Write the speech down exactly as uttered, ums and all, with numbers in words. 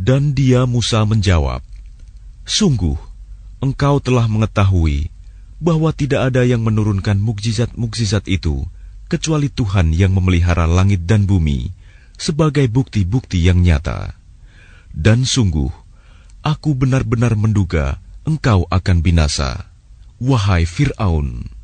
Dan dia Musa menjawab, "Sungguh, engkau telah mengetahui bahwa tidak ada yang menurunkan mukjizat-mukjizat itu kecuali Tuhan yang memelihara langit dan bumi sebagai bukti-bukti yang nyata. Dan sungguh, aku benar-benar menduga engkau akan binasa, wahai Fir'aun."